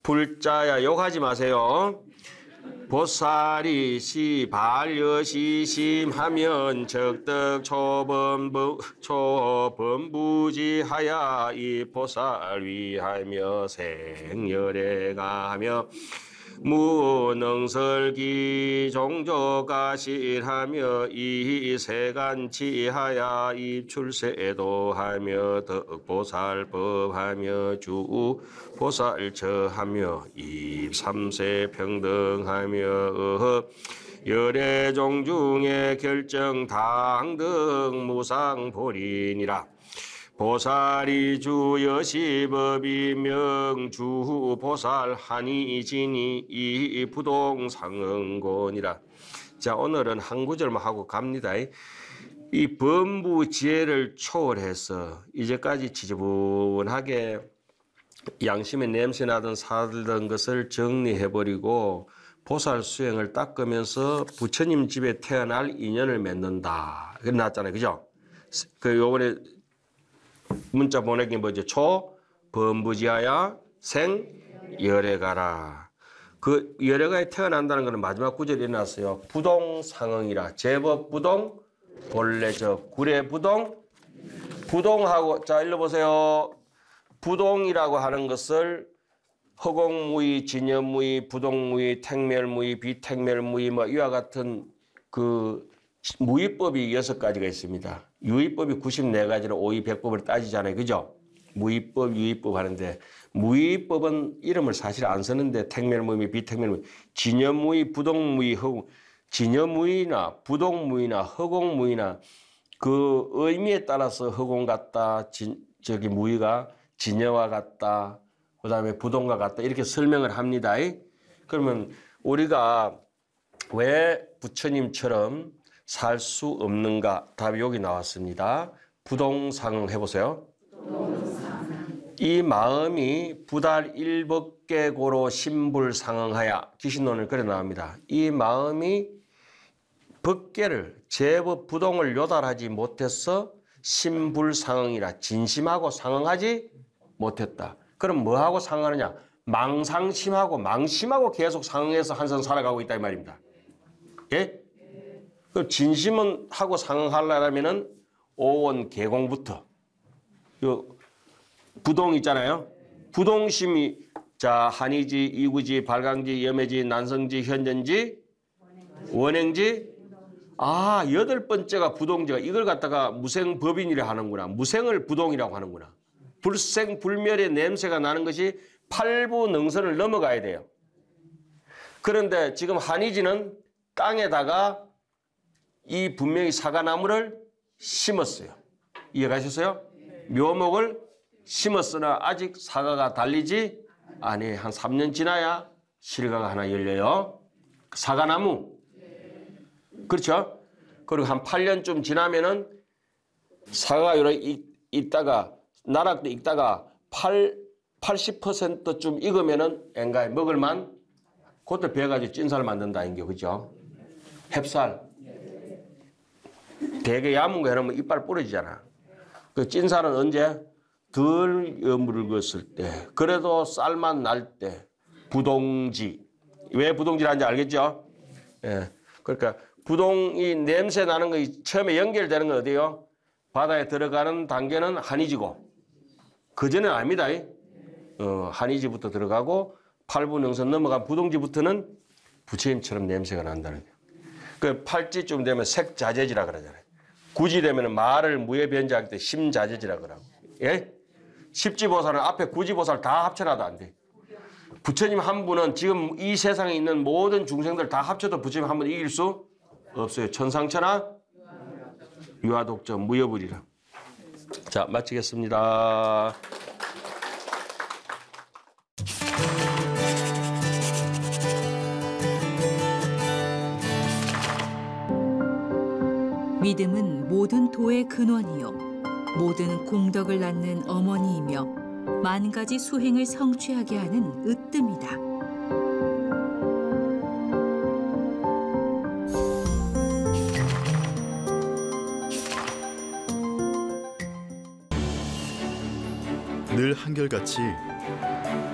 불자야 욕하지 마세요. 보살이 시 반려시심하면 적덕 초범부지하야 이 보살 위하며 생열에 가며 무능설기 종조가실하며 이 세간치하야 입출세도하며 덕보살법하며 주보살처하며 입삼세 평등하며 열애종 중에 결정 당등 무상보리니라. 보살이 주여시법이 명주 보살 한이진이 이 부동상응곤이라. 자, 오늘은 한 구절만 하고 갑니다. 이 범부지혜를 초월해서 이제까지 지저분하게 양심의 냄새나던 사들던 것을 정리해버리고 보살 수행을 닦으면서 부처님 집에 태어날 인연을 맺는다. 그게 나왔잖아요. 그죠? 그 요번에 문자 보내기 뭐죠? 범부지하야 열애 가라. 그 열애가에 태어난다는 것은 마지막 구절이 나왔어요. 부동상응이라. 제법 부동, 본래적 구례 부동. 부동하고, 자, 읽어보세요. 부동이라고 하는 것을 허공무의, 진여무의, 부동무의, 택멸무의, 비택멸무의 뭐 이와 같은 그 무의법이 6가지가 있습니다. 유의법이 94가지로 오의백법을 따지잖아요. 그죠? 무의법, 유의법 하는데 무의법은 이름을 사실 안 쓰는데 택멸무의, 비택멸무의, 진여무의, 부동무의, 진여무의나 부동무의나 허공무의나 그 의미에 따라서 허공 같다, 저기 무의가 진여와 같다, 그 다음에 부동과 같다 이렇게 설명을 합니다. 그러면 우리가 왜 부처님처럼 살 수 없는가? 답이 여기 나왔습니다. 부동상응 해보세요. 이 마음이 부달 일법계고로 신불상응하야. 기신론을 그래 나옵니다. 이 마음이 법계를 제법 부동을 요달하지 못해서 신불상응이라 진심하고 상응하지 못했다. 그럼 뭐하고 상응하느냐? 망상심하고 망심하고 계속 상응해서 한선 살아가고 있다 이 말입니다. 예? 그 진심은 하고 상응하려면은 오원 개공부터 요 부동 있잖아요. 부동심이 자 한이지, 이구지, 발광지, 염해지, 난성지, 현전지, 원행지. 아, 8번째가 부동지가 이걸 갖다가 무생법인이라 하는구나. 무생을 부동이라고 하는구나. 불생불멸의 냄새가 나는 것이 팔부능선을 넘어가야 돼요. 그런데 지금 한이지는 땅에다가 이 분명히 사과나무를 심었어요. 이해가셨어요? 묘목을 심었으나 아직 사과가 달리지 않아요. 한 3년 지나야 실과가 하나 열려요. 사과나무. 그렇죠? 그리고 한 8년쯤 지나면은 사과가 이렇게 있다가 나락도 있다가 80%쯤 익으면은 엥가에 먹을만 그것도 배가지고 찐살 만든다는 게 그죠? 햅쌀. 되게 야문 거 해놓으면 이빨 부러지잖아. 그 찐살은 언제? 덜 여물었을 때. 그래도 쌀만 날 때. 부동지. 왜 부동지라는지 알겠죠? 예. 그러니까 부동이 냄새 나는 거 처음에 연결되는 건 어디요? 바다에 들어가는 단계는 한이지고. 그전에는 아닙니다. 한이지부터 들어가고 팔부능선 넘어간 부동지부터는 부처님처럼 냄새가 난다는 거예요. 그 팔찌쯤 되면 색자재지라 그러잖아요. 구지 되면 말을 무에 변제할 때 심자재지라 그러고. 예? 십지보살은 앞에 구지보살 다 합쳐놔도 안 돼. 부처님 한 분은 지금 이 세상에 있는 모든 중생들 다 합쳐도 부처님 한 분 이길 수 없어요. 천상천하 유아독점 무여불이라. 자, 마치겠습니다. 믿음은 모든 도의 근원이요 모든 공덕을 낳는 어머니이며 만 가지 수행을 성취하게 하는 으뜸이다. 늘 한결같이